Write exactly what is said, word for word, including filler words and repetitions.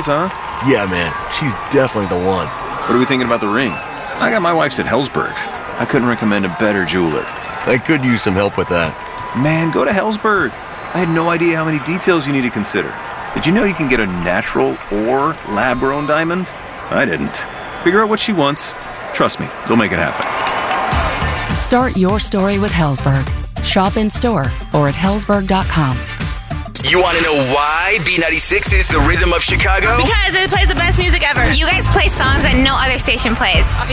huh? Yeah, man. She's definitely the one. What are we thinking about the ring? I got my wife's at Hellsberg. I couldn't recommend a better jeweler. I could use some help with that. Man, go to Hellsberg. I had no idea how many details you need to consider. Did you know you can get a natural or lab-grown diamond? I didn't. Figure out what she wants. Trust me, they'll make it happen. Start your story with Hellsberg. Shop in store or at hellsberg dot com. You want to know why B ninety-six is the rhythm of Chicago? Because it plays the best music ever. You guys play songs that no other station plays.